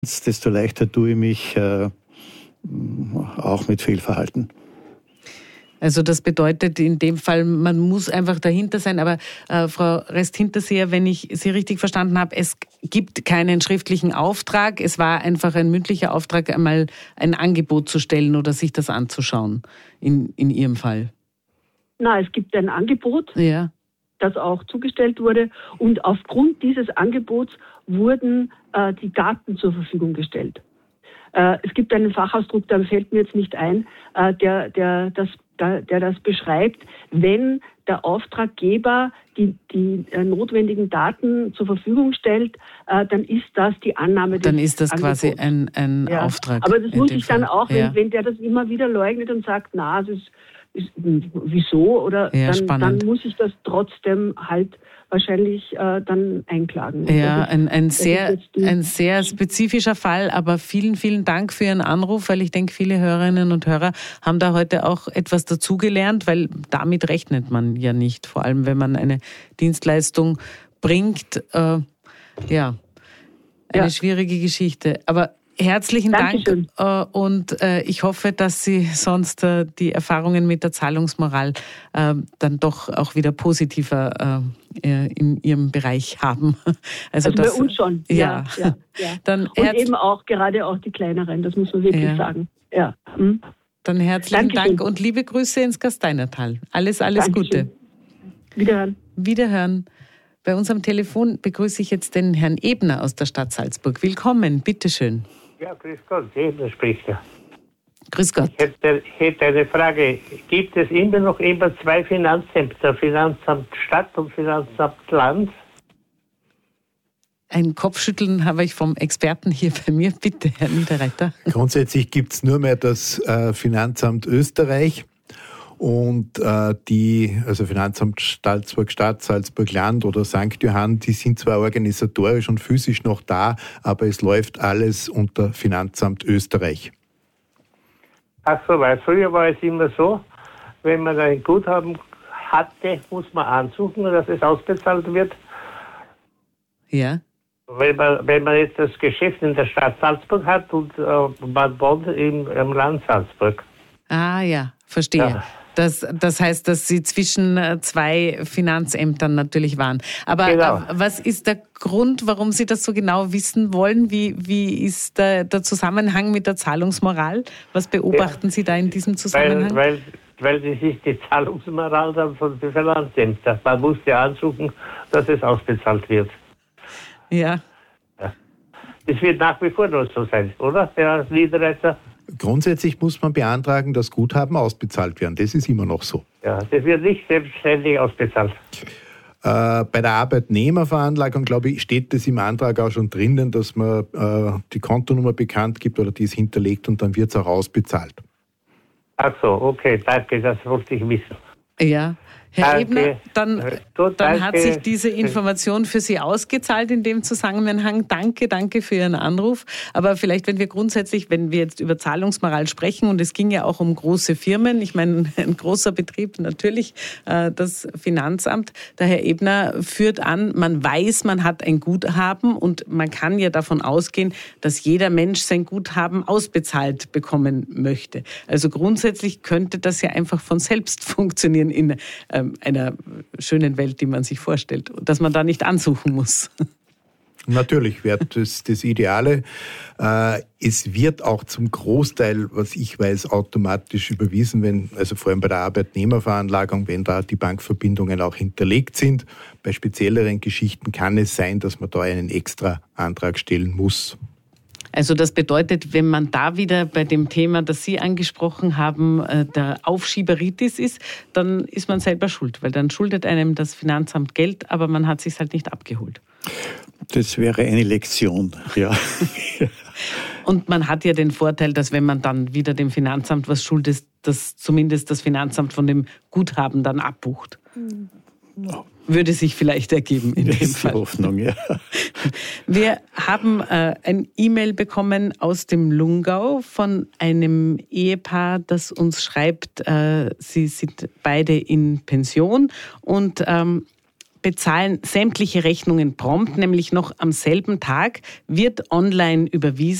desto leichter tue ich mich auch mit Fehlverhalten. Also das bedeutet in dem Fall, man muss einfach dahinter sein. Aber Frau Rest-Hinterseher, wenn ich Sie richtig verstanden habe, es gibt keinen schriftlichen Auftrag. Es war einfach ein mündlicher Auftrag, einmal ein Angebot zu stellen oder sich das anzuschauen in Ihrem Fall. Na, es gibt ein Angebot, ja, das auch zugestellt wurde. Und aufgrund dieses Angebots wurden die Daten zur Verfügung gestellt. Es gibt einen Fachausdruck, der fällt mir jetzt nicht ein, der das beschreibt, wenn der Auftraggeber die notwendigen Daten zur Verfügung stellt, dann ist das die Annahme des Angebots. Dann ist das quasi ein Auftrag. Aber das muss ich dann auch, wenn der das immer wieder leugnet und sagt, na, das ist wieso, oder dann muss ich das trotzdem halt wahrscheinlich dann einklagen. Ja, ein sehr spezifischer Fall, aber vielen, vielen Dank für Ihren Anruf, weil ich denke, viele Hörerinnen und Hörer haben da heute auch etwas dazugelernt, weil damit rechnet man ja nicht, vor allem wenn man eine Dienstleistung bringt. Eine schwierige Geschichte. Aber herzlichen Dankeschön. Dank und ich hoffe, dass Sie sonst die Erfahrungen mit der Zahlungsmoral dann doch auch wieder positiver in Ihrem Bereich haben. Also bei uns schon. Ja. Dann und eben auch gerade auch die kleineren, das muss man wirklich sagen. Ja. Dann herzlichen Dank und liebe Grüße ins Gasteinertal. Alles Dankeschön. Gute. Wiederhören. Bei uns am Telefon begrüße ich jetzt den Herrn Ebner aus der Stadt Salzburg. Willkommen, bitteschön. Ja, grüß Gott, Ebner spricht er. Grüß Gott. Ich hätte eine Frage. Gibt es immer noch zwei Finanzämter, Finanzamt Stadt und Finanzamt Land? Ein Kopfschütteln habe ich vom Experten hier bei mir. Bitte, Herr Niederreiter. Grundsätzlich gibt es nur mehr das Finanzamt Österreich und also Finanzamt Salzburg Stadt, Salzburg Land oder St. Johann, die sind zwar organisatorisch und physisch noch da, aber es läuft alles unter Finanzamt Österreich. Ach so, weil früher war es immer so, wenn man ein Guthaben hatte, muss man ansuchen, dass es ausbezahlt wird. Ja. Wenn man jetzt das Geschäft in der Stadt Salzburg hat und man wohnt im Land Salzburg. Ah ja, verstehe. Ja. Das heißt, dass Sie zwischen zwei Finanzämtern natürlich waren. Aber genau. Was ist der Grund, warum Sie das so genau wissen wollen? Wie ist der Zusammenhang mit der Zahlungsmoral? Was beobachten Sie da in diesem Zusammenhang? Weil das ist die Zahlungsmoral dann von den Finanzämtern. Man muss ja ansuchen, dass es ausbezahlt wird. Ja. Das wird nach wie vor noch so sein, oder, Herr Niederreiter? Grundsätzlich muss man beantragen, dass Guthaben ausbezahlt werden. Das ist immer noch so. Ja, das wird nicht selbstständig ausbezahlt. Bei der Arbeitnehmerveranlagung, glaube ich, steht das im Antrag auch schon drinnen, dass man die Kontonummer bekannt gibt oder die ist hinterlegt und dann wird es auch ausbezahlt. Ach so, okay, danke, das wollte ich wissen. Ja. Herr Ebner, dann danke. Hat sich diese Information für Sie ausgezahlt in dem Zusammenhang. Danke für Ihren Anruf. Aber vielleicht, wenn wir jetzt über Zahlungsmoral sprechen, und es ging ja auch um große Firmen, ich meine, ein großer Betrieb, natürlich das Finanzamt. Der Herr Ebner führt an, man weiß, man hat ein Guthaben und man kann ja davon ausgehen, dass jeder Mensch sein Guthaben ausbezahlt bekommen möchte. Also grundsätzlich könnte das ja einfach von selbst funktionieren in einer schönen Welt, die man sich vorstellt, dass man da nicht ansuchen muss. Natürlich wäre das Ideale. Es wird auch zum Großteil, was ich weiß, automatisch überwiesen, also vor allem bei der Arbeitnehmerveranlagung, wenn da die Bankverbindungen auch hinterlegt sind. Bei spezielleren Geschichten kann es sein, dass man da einen extra Antrag stellen muss. Also das bedeutet, wenn man da wieder bei dem Thema, das Sie angesprochen haben, der Aufschieberitis ist, dann ist man selber schuld, weil dann schuldet einem das Finanzamt Geld, aber man hat es sich halt nicht abgeholt. Das wäre eine Lektion, ja. Und man hat ja den Vorteil, dass wenn man dann wieder dem Finanzamt was schuldet, dass zumindest das Finanzamt von dem Guthaben dann abbucht. Würde sich vielleicht ergeben in dem Fall. Hoffnung, ja. Wir haben ein E-Mail bekommen aus dem Lungau von einem Ehepaar, das uns schreibt, sie sind beide in Pension und bezahlen sämtliche Rechnungen prompt, nämlich noch am selben Tag, wird online überwiesen.